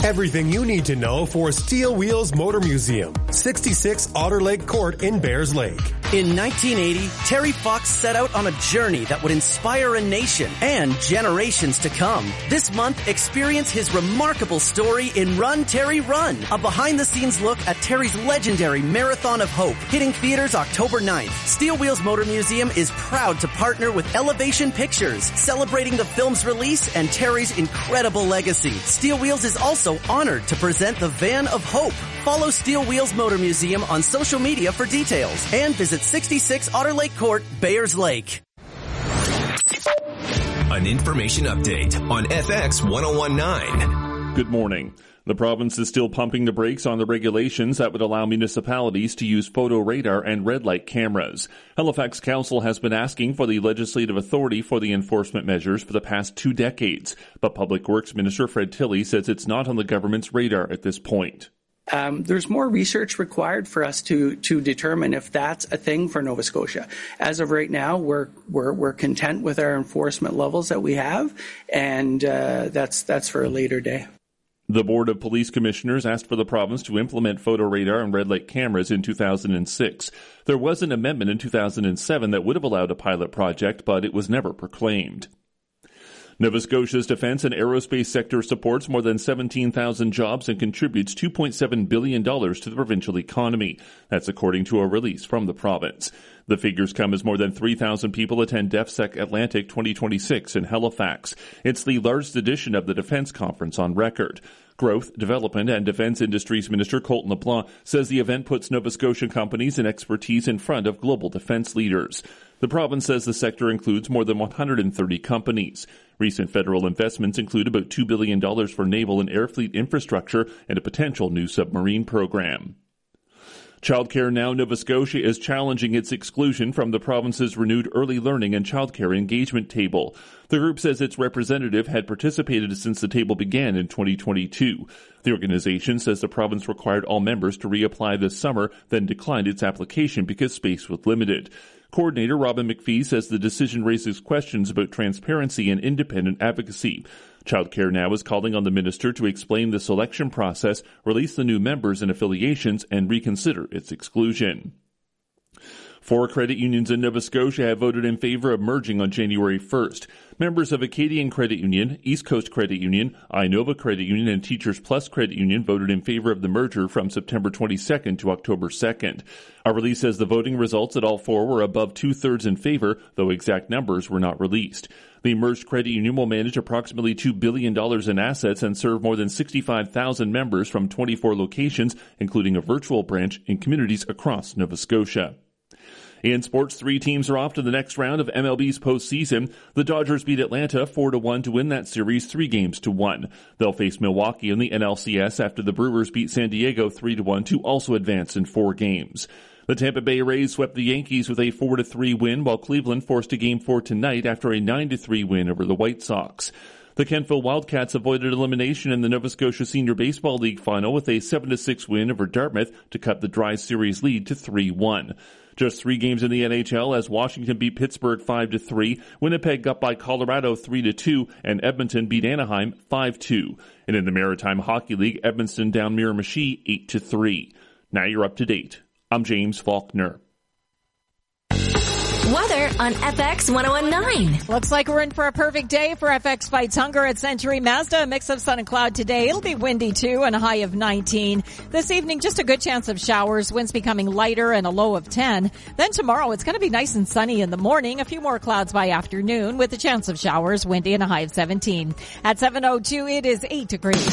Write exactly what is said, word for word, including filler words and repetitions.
Everything you need to know for Steel Wheels Motor Museum, sixty-six Otter Lake Court in Bears Lake. In nineteen eighty, Terry Fox set out on a journey that would inspire a nation and generations to come. This month, experience his remarkable story in Run, Terry, Run, a behind-the-scenes look at Terry's legendary Marathon of Hope, hitting theaters October ninth. Steel Wheels Motor Museum is proud to partner with Elevation Pictures, celebrating the film's release and Terry's incredible legacy. Steel Wheels is also honored to present the Van of Hope. Follow Steel Wheels Motor Museum on social media for details and visit sixty-six Otter Lake Court, Bears Lake. An information update on F X one oh one point nine. Good morning. The province is still pumping the brakes on the regulations that would allow municipalities to use photo radar and red light cameras. Halifax Council has been asking for the legislative authority for the enforcement measures for the past two decades, but Public Works Minister Fred Tilley says it's not on the government's radar at this point. Um, there's more research required for us to to determine if that's a thing for Nova Scotia. As of right now, we're we're we're content with our enforcement levels that we have, and uh, that's that's for a later day. The Board of Police Commissioners asked for the province to implement photo radar and red light cameras in two thousand six. There was an amendment in two thousand seven that would have allowed a pilot project, but it was never proclaimed. Nova Scotia's defense and aerospace sector supports more than seventeen thousand jobs and contributes two point seven billion dollars to the provincial economy. That's according to a release from the province. The figures come as more than three thousand people attend DefSec Atlantic twenty twenty-six in Halifax. It's the largest edition of the defense conference on record. Growth, Development and Defense Industries Minister Colton LeBlanc says the event puts Nova Scotian companies and expertise in front of global defense leaders. The province says the sector includes more than one hundred thirty companies. Recent federal investments include about two billion dollars for naval and air fleet infrastructure and a potential new submarine program. Childcare Now Nova Scotia is challenging its exclusion from the province's renewed early learning and childcare engagement table. The group says its representative had participated since the table began in twenty twenty-two. The organization says the province required all members to reapply this summer, then declined its application because space was limited. Coordinator Robin McPhee says the decision raises questions about transparency and independent advocacy. Childcare Now is calling on the minister to explain the selection process, release the new members and affiliations, and reconsider its exclusion. Four credit unions in Nova Scotia have voted in favor of merging on January first. Members of Acadian Credit Union, East Coast Credit Union, Inova Credit Union, and Teachers Plus Credit Union voted in favor of the merger from September twenty-second to October second. Our release says the voting results at all four were above two-thirds in favor, though exact numbers were not released. The merged credit union will manage approximately two billion dollars in assets and serve more than sixty-five thousand members from twenty-four locations, including a virtual branch in communities across Nova Scotia. In sports, three teams are off to the next round of M L B's postseason. The Dodgers beat Atlanta four to one to win that series three games to one. They'll face Milwaukee in the N L C S after the Brewers beat San Diego three to one to also advance in four games. The Tampa Bay Rays swept the Yankees with a four to three win, while Cleveland forced a game four tonight after a nine to three win over the White Sox. The Kentville Wildcats avoided elimination in the Nova Scotia Senior Baseball League final with a seven to six win over Dartmouth to cut the Dry Series lead to three one. Just three games in the N H L as Washington beat Pittsburgh five to three, Winnipeg got by Colorado three to two, and Edmonton beat Anaheim five two. And in the Maritime Hockey League, Edmonton down Miramichi eight to three. Now you're up to date. I'm James Faulkner. Weather on F X one oh one nine. Looks like we're in for a perfect day for F X Fights Hunger at Century Mazda. A mix of sun and cloud today. It'll be windy too and a high of nineteen. This evening, just a good chance of showers. Winds becoming lighter and a low of ten. Then tomorrow, it's going to be nice and sunny in the morning. A few more clouds by afternoon with a chance of showers. Windy and a high of seventeen. At seven oh two, it is eight degrees.